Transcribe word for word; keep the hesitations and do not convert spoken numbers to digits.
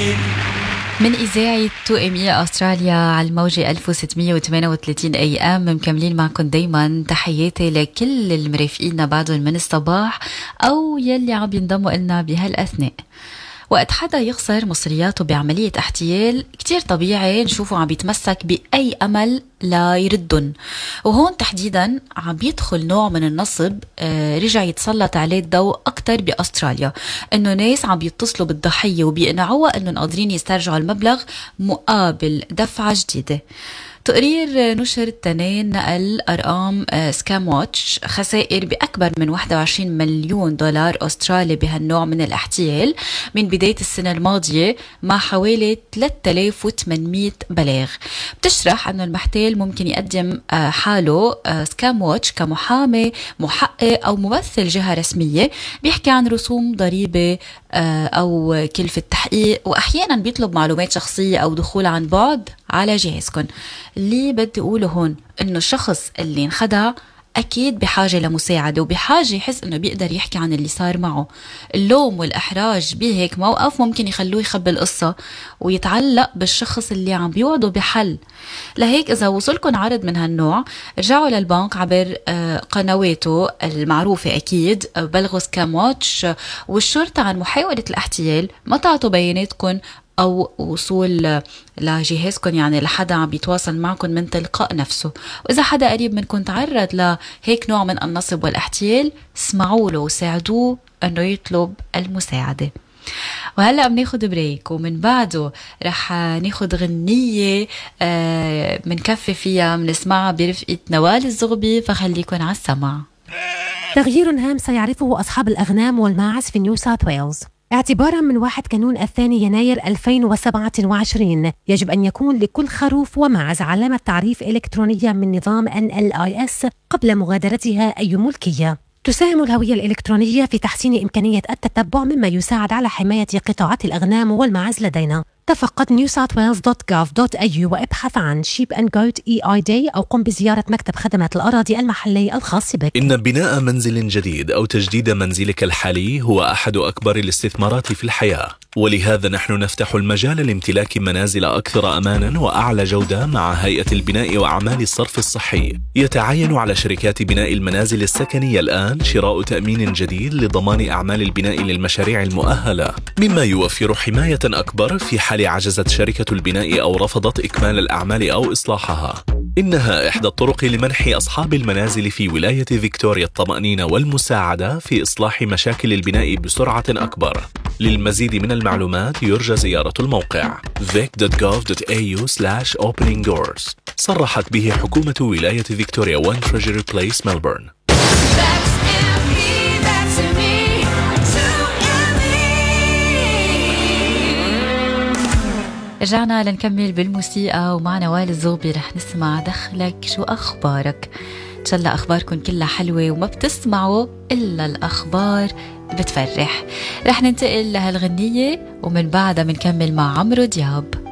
من إذاعة تو إم إي أستراليا على الموجة ألف وستمية وثمانية وثلاثين أي أم مكملين معكم دايما. تحياتي لكل المرافقين بعدهم من الصباح أو يلي عم ينضموا إلنا بهالأثناء. وقت حدا يخسر مصرياته بعملية احتيال كتير طبيعي نشوفه عم بيتمسك بأي أمل لا يردن، وهون تحديدا عم بيدخل نوع من النصب آه رجع يتسلط عليه الضوء أكتر بأستراليا، إنه ناس عم بيتصلوا بالضحية وبيقنعوها إنه قادرين يسترجعوا المبلغ مقابل دفعة جديدة. تقرير نشر التنين نقل أرقام سكام واتش خسائر بأكبر من واحد وعشرين مليون دولار أسترالي بهالنوع من الاحتيال من بداية السنة الماضية، مع حوالي ثلاثة آلاف وثمانمية بلاغ. بتشرح أنه المحتال ممكن يقدم حاله سكام واتش كمحامي، محقق أو ممثل جهة رسمية بيحكي عن رسوم ضريبة أو كلفة تحقيق، وأحيانا بيطلب معلومات شخصية أو دخول عن بعد على جهازكم. اللي بدي أقوله هون إنه الشخص اللي انخدع أكيد بحاجة لمساعدة، وبحاجة يحس إنه بيقدر يحكي عن اللي صار معه. اللوم والإحراج بهيك موقف ممكن يخلوه يخبي القصة ويتعلق بالشخص اللي عم بيوعده بحل. لهيك إذا وصلكن عرض من هالنوع رجعوا للبنك عبر قنواته المعروفة، أكيد بلغوا سكام واتش والشرطة عن محاولة الاحتيال، ما تعطوا بياناتكن أو وصول لجهازكم يعني لحدا عم بيتواصل معكم من تلقاء نفسه. وإذا حدا قريب منكم تعرض لهيك نوع من النصب والاحتيال اسمعوا له وساعدوه أنه يطلب المساعدة. وهلأ بناخد بريك، ومن بعده رح ناخد غنية آه منكفي فيها منسمعها برفقة نوال الزغبي، فخليكن على السمع. تغيير هام سيعرفه أصحاب الأغنام والماعز في نيو ساوث ويلز. اعتبارا من واحد كانون الثاني يناير ألفين وسبعة وعشرين يجب أن يكون لكل خروف وماعز علامة تعريف إلكترونية من نظام إن إل آي إس قبل مغادرتها أي ملكية. تساهم الهوية الإلكترونية في تحسين إمكانية التتبع، مما يساعد على حماية قطاعات الأغنام والماعز لدينا. تفقد نيو ساوث ويلز دوت جوف دوت إيه يو وابحث عن شيب أند جوت إي آي داي أو قم بزيارة مكتب خدمات الأراضي المحلي الخاص بك. إن بناء منزل جديد أو تجديد منزلك الحالي هو أحد أكبر الاستثمارات في الحياة، ولهذا نحن نفتح المجال لامتلاك منازل أكثر أمانا وأعلى جودة مع هيئة البناء وأعمال الصرف الصحي. يتعين على شركات بناء المنازل السكنية الآن شراء تأمين جديد لضمان أعمال البناء للمشاريع المؤهلة، مما يوفر حماية أكبر في حال عجزت شركة البناء أو رفضت إكمال الأعمال أو إصلاحها. إنها إحدى الطرق لمنح أصحاب المنازل في ولاية فيكتوريا الطمأنينة والمساعدة في إصلاح مشاكل البناء بسرعة أكبر. للمزيد من المعلومات يرجى زيارة الموقع فيك دوت جوف دوت إيه يو سلاش أوبنينج دورز. صرحت به حكومة ولاية فيكتوريا وان تريجري بليس ملبورن. رجعنا لنكمل بالموسيقى ومع نوال الزغبي رح نسمع دخلك شو أخبارك. إن شاء الله أخباركم كلها حلوة وما بتسمعوا إلا الأخبار بتفرح. رح ننتقل لهالغنية ومن بعدها منكمل مع عمرو دياب.